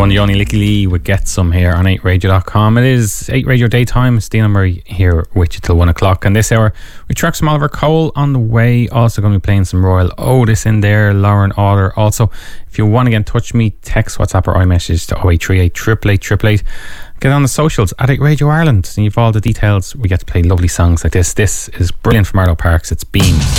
one, the only Licky Lee would get some here on 8radio.com. It is 8 Radio Daytime. Stephen Murray here with you till 1 o'clock. And this hour, we track some Oliver Cole on the way. Also going to be playing some Royal Otis in there, Lauren Alder. Also, if you want to get in touch with me, text, WhatsApp or iMessage to 0838 888 Get on the socials at 8 Radio Ireland. And you've all the details. We get to play lovely songs like this. This is brilliant from Arlo Parks. It's Beams.